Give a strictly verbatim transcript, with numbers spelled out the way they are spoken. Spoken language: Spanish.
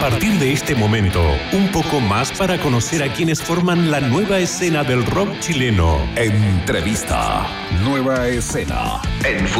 partir de este momento, un poco más para conocer a quienes forman la nueva escena del rock chileno. Entrevista. Nueva escena. En